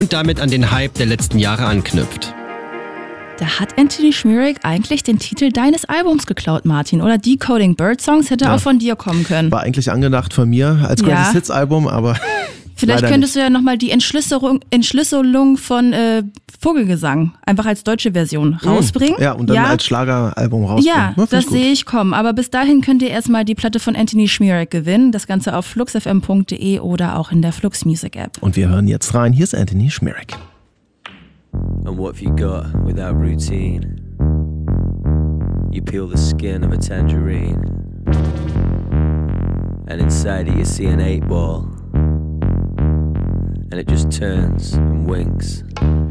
und damit an den Hype der letzten Jahre anknüpft. Da hat Anthony Schmierig eigentlich den Titel deines Albums geklaut, Martin, oder? Decoding Birdsongs hätte auch von dir kommen können. War eigentlich angedacht von mir als Greatest Hits Album, aber vielleicht könntest du ja nochmal die Entschlüsselung von Vogelgesang einfach als deutsche Version rausbringen. Ja, und dann als Schlageralbum rausbringen. Ja, das sehe ich kommen. Aber bis dahin könnt ihr erstmal die Platte von Anthony Schmierig gewinnen. Das Ganze auf fluxfm.de oder auch in der Flux Music App. Und wir hören jetzt rein. Hier ist Anthony Schmierig. And what have you got without routine? You peel the skin of a tangerine, and inside it you see an 8-ball, and it just turns and winks